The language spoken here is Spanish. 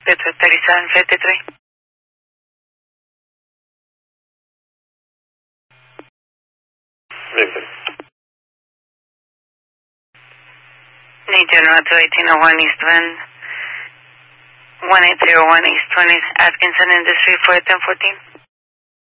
Petro 3753. Need General to 1801 East Van, 1801 East 20th Atkinson Industry for 1014.